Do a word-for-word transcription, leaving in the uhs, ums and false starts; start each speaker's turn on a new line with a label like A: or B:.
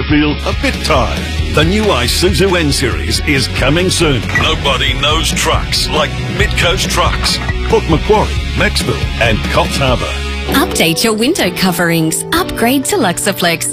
A: feel a bit tired? The new Isuzu N-Series is coming soon. Nobody knows trucks like Midcoast Trucks. Port Macquarie, Maxville and Coffs Harbour.
B: Update your window coverings. Upgrade to Luxaflex.